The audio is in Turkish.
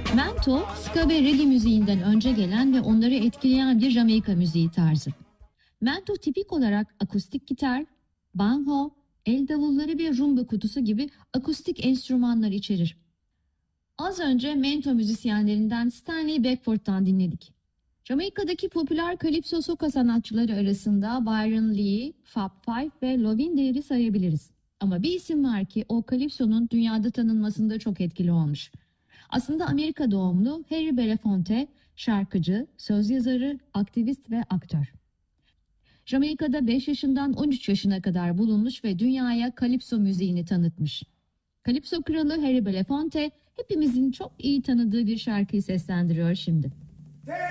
Mento, ska ve reggae müziğinden önce gelen ve onları etkileyen bir Jamaika müziği tarzı. Mento tipik olarak akustik gitar, banjo, el davulları ve rumba kutusu gibi akustik enstrümanlar içerir. Az önce mento müzisyenlerinden Stanley Beckford'dan dinledik. Jamaika'daki popüler kalipso soca sanatçıları arasında Byron Lee, Fab Five ve Lovindair'i sayabiliriz. Ama bir isim var ki o kalipsonun dünyada tanınmasında çok etkili olmuş. Aslında Amerika doğumlu Harry Belafonte, şarkıcı, söz yazarı, aktivist ve aktör. Jamaika'da 5 yaşından 13 yaşına kadar bulunmuş ve dünyaya kalipso müziğini tanıtmış. Kalipso kralı Harry Belafonte hepimizin çok iyi tanıdığı bir şarkıyı seslendiriyor şimdi.